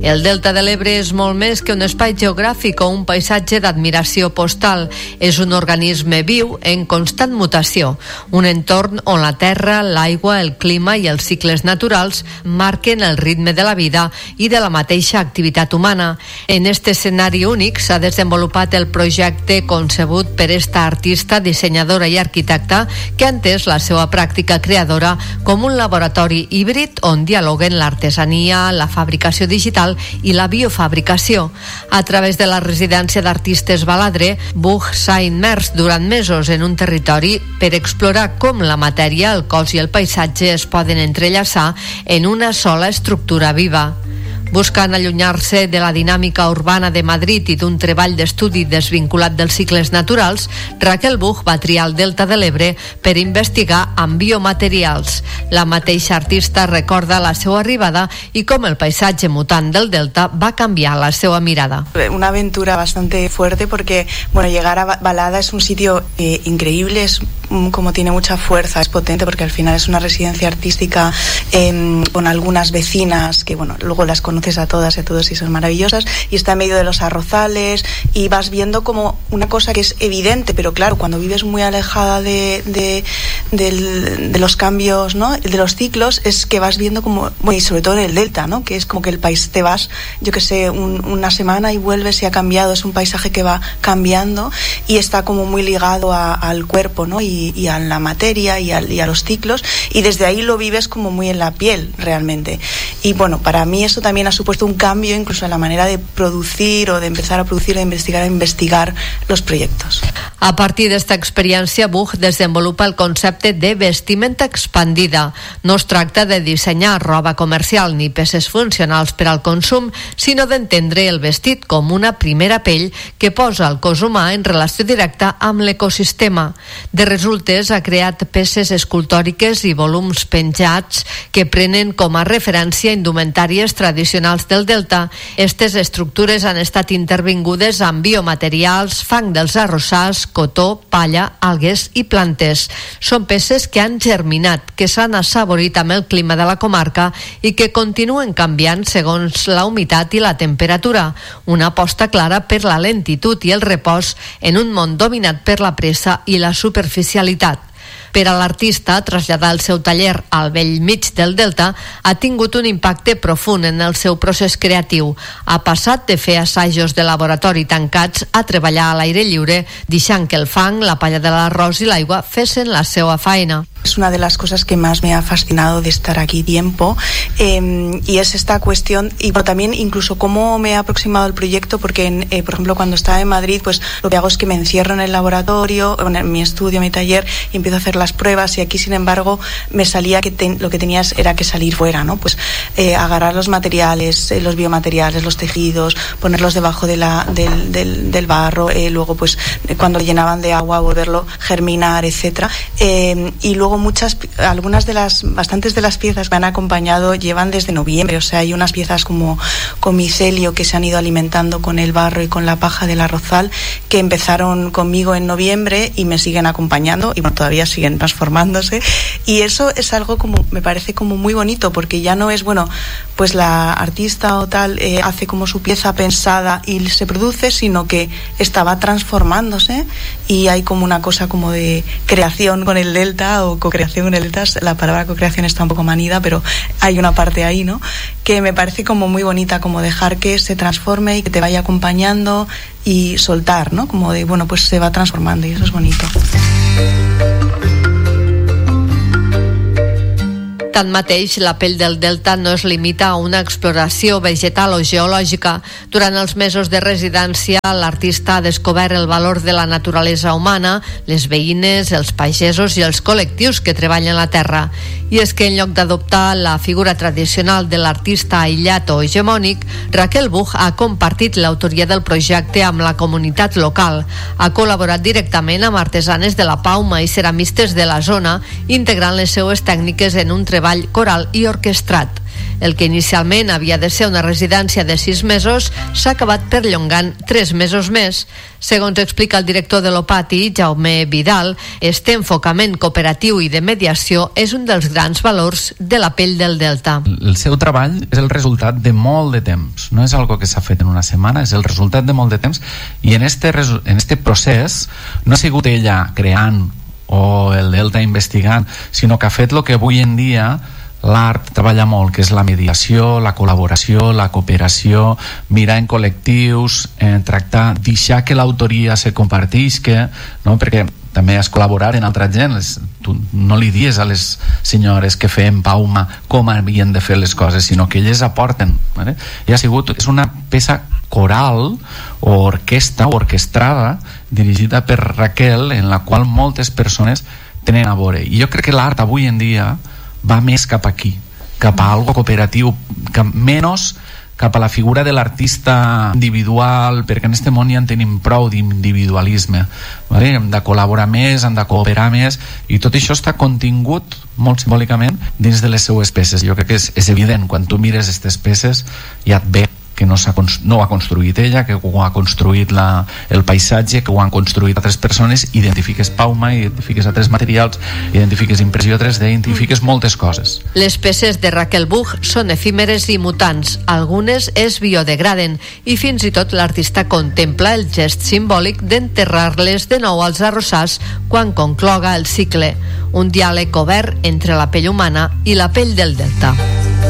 El Delta de l'Ebre és molt més que un espai geogràfic o un paisatge d'admiració postal. És un organisme viu en constant mutació, un entorn on la terra, l'aigua, el clima i els cicles naturals marquen el ritme de la vida i de la mateixa activitat humana. En aquest escenari únic s'ha desenvolupat el projecte concebut per esta artista, dissenyadora i arquitecta que ha entès la seva pràctica creadora com un laboratori híbrid on dialoguen l'artesania, la fabricació digital i la biofabricació. A través de la residència d'artistes Baladre, Buch s'ha immers durant mesos en un territori per explorar com la matèria, el cos i el paisatge es poden entrellaçar en una sola estructura viva. Buscant allunyar-se de la dinàmica urbana de Madrid i d'un treball d'estudi desvinculat dels cicles naturals, Raquel Buch va triar el Delta de l'Ebre per investigar amb biomaterials. La mateixa artista recorda la seva arribada i com el paisatge mutant del Delta va canviar la seva mirada. Una aventura bastante fuerte porque, llegar a Balada es un sitio increíble, es como tiene mucha fuerza, es potente porque al final es una residencia artística con algunas vecinas que, luego las conoces a todas y a todos y son maravillosas, y está en medio de los arrozales y vas viendo como una cosa que es evidente, pero claro, cuando vives muy alejada de los cambios, ¿no?, de los ciclos, es que vas viendo como, y sobre todo en el Delta, ¿no?, que es como que el país te vas, una semana y vuelves y ha cambiado, es un paisaje que va cambiando y está como muy ligado al cuerpo, ¿no?, y a la materia y a los ciclos, y desde ahí lo vives como muy en la piel realmente. Y para mí eso también ha supuesto un cambio incluso en la manera de producir o de empezar a producir, a investigar los proyectos. A partir d'esta experiència, Buch desenvolupa el concepte de vestimenta expandida. No es tracta de dissenyar roba comercial ni peces funcionals per al consum, sinó d'entendre el vestit com una primera pell que posa el cos humà en relació directa amb l'ecosistema. De resultes, ha creat peces escultòriques i volums penjats que prenen com a referència indumentàries tradicionals del Delta. Estes estructures han estat intervingudes amb biomaterials, fang dels arrossars, cotó, palla, algues i plantes. Són peces que han germinat, que s'han assaborit amb el clima de la comarca i que continuen canviant segons la humitat i la temperatura. Una aposta clara per la lentitud i el repòs en un món dominat per la pressa i la superficialitat. Per a l'artista, traslladar el seu taller al bell mig del Delta ha tingut un impacte profund en el seu procés creatiu. Ha passat de fer assajos de laboratori tancats a treballar a l'aire lliure, deixant que el fang, la palla de l'arròs i l'aigua fessin la seva faena. Es una de las cosas que más me ha fascinado de estar aquí tiempo, y es esta cuestión, y también incluso cómo me ha aproximado el proyecto, porque por ejemplo cuando estaba en Madrid, pues lo que hago es que me encierro en el laboratorio, en mi estudio, mi taller, y empiezo a hacer las pruebas, y aquí sin embargo me salía que lo que tenías era que salir fuera, ¿no? Pues agarrar los materiales, los biomateriales, los tejidos, ponerlos debajo del barro, luego pues cuando lo llenaban de agua volverlo germinar, etcétera, y luego bastantes de las piezas que me han acompañado llevan desde noviembre, o sea, hay unas piezas como con micelio que se han ido alimentando con el barro y con la paja del arrozal, que empezaron conmigo en noviembre y me siguen acompañando y todavía siguen transformándose, y eso es algo como, me parece como muy bonito, porque ya no es, pues la artista o tal hace como su pieza pensada y se produce, sino que estaba transformándose, y hay como una cosa como de creación con el Delta o co-creación con el Delta. La palabra co-creación está un poco manida, pero hay una parte ahí, ¿no?, que me parece como muy bonita, como dejar que se transforme y que te vaya acompañando y soltar, ¿no?, como de, pues se va transformando, y eso es bonito. Tanmateix, la pell del Delta no es limita a una exploració vegetal o geològica. Durant els mesos de residència, l'artista ha descobert el valor de la naturalesa humana, les veïnes, els pagesos i els col·lectius que treballen la terra. I és que en lloc d'adoptar la figura tradicional de l'artista aïllat o hegemònic, Raquel Buch ha compartit l'autoria del projecte amb la comunitat local. Ha col·laborat directament amb artesanes de la Pauma i ceramistes de la zona, integrant les seues tècniques en un treball treball coral i orquestrat. El que inicialment havia de ser una residència de 6 mesos s'ha acabat perllongant 3 mesos més. Segons explica el director de l'Opati, Jaume Vidal, este enfocament cooperatiu i de mediació és un dels grans valors de la pell del Delta. El seu treball és el resultat de molt de temps, no és algo que s'ha fet en una setmana, és el resultat de molt de temps, i en este procés no ha sigut ella creant o el Delta investigant, sinó que ha fet el que avui en dia l'art treballa molt, que és la mediació, la col·laboració, la cooperació, mirar en col·lectius, tractar, deixar que l'autoria se compartisca, no? Perquè també has col·laborar en altra gent. Tu no li dies a les senyores que feien Pauma com havien de fer les coses, sinó que elles aporten, vale? I és una peça coral o orquestra o orquestrada dirigida per Raquel, en la qual moltes persones tenen a veure. I jo crec que l'art avui en dia va més cap aquí, cap a algo cooperatiu, menys cap a la figura de l'artista individual, perquè en aquest món ja en tenim prou d'individualisme, vale? Hem de col·laborar més, hem de cooperar més, i tot això està contingut molt simbòlicament dins de les seues peces. Jo crec que és evident, quan tu mires aquestes peces ja et ve que no ho ha construït ella, que ho ha construït el paisatge, que ho han construït altres persones. Identifiques Pauma, identifiques altres materials, identifiques impressió 3D, identifiques moltes coses. Les peces de Raquel Buch són efímeres i mutants, algunes es biodegraden, i fins i tot l'artista contempla el gest simbòlic d'enterrar-les de nou als arrossars quan concloga el cicle, un diàleg obert entre la pell humana i la pell del Delta.